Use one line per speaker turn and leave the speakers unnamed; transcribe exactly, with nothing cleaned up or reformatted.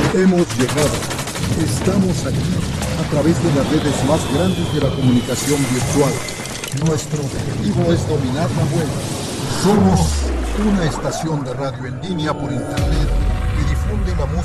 Hemos llegado. Estamos aquí, a través de las redes más grandes de la comunicación virtual. Nuestro objetivo es dominar la web. Somos una estación de radio en línea por internet que difunde la música.